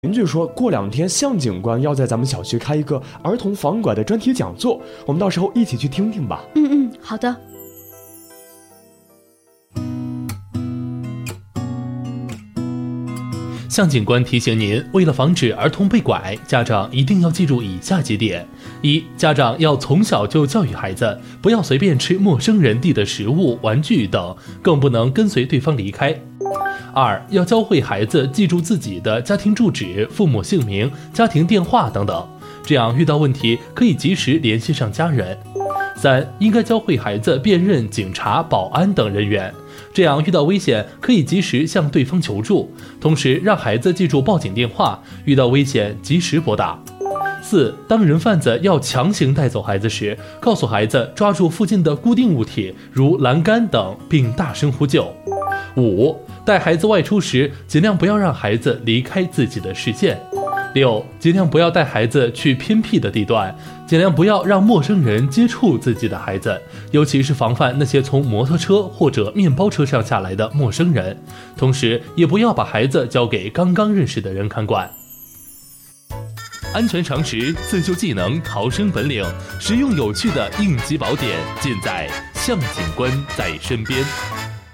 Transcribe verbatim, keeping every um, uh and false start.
邻居说过两天向警官要在咱们小区开一个儿童防拐的专题讲座，我们到时候一起去听听吧。 嗯嗯，好的。 向警官提醒您，为了防止儿童被拐，家长一定要记住以下几点：一、家长要从小就教育孩子，不要随便吃陌生人递的食物、玩具等，更不能跟随对方离开。二、要教会孩子记住自己的家庭住址、父母姓名、家庭电话等等，这样遇到问题可以及时联系上家人。三、应该教会孩子辨认警察、保安等人员，这样遇到危险可以及时向对方求助，同时让孩子记住报警电话，遇到危险及时拨打。四、当人贩子要强行带走孩子时，告诉孩子抓住附近的固定物体，如栏杆等，并大声呼救。五、带孩子外出时，尽量不要让孩子离开自己的视线。六、尽量不要带孩子去偏僻的地段，尽量不要让陌生人接触自己的孩子，尤其是防范那些从摩托车或者面包车上下来的陌生人，同时也不要把孩子交给刚刚认识的人看管。安全常识、自救技能、逃生本领，实用有趣的应急宝典，尽在向警官在身边。